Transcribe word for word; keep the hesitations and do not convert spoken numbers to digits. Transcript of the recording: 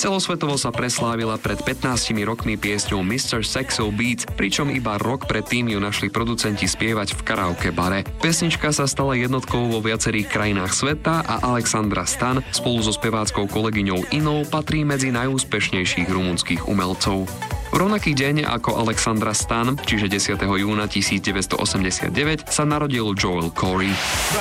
Celosvetovo sa preslávila pred pätnástimi rokmi piesňou mister Saxo Beats, pričom iba rok predtým ju našli producenti spievať v karaoke bare. Pesnička sa stala jednotkou vo viacerých krajinách sveta a Alexandra Stan spolu so speváckou kolegyňou Inou patrí medzi najúspešnejších rumunských umelcov. V rovnaký deň ako Alexandra Stan, čiže desiateho júna tisícdeväťstoosemdesiatdeväť, sa narodil Joel Corey.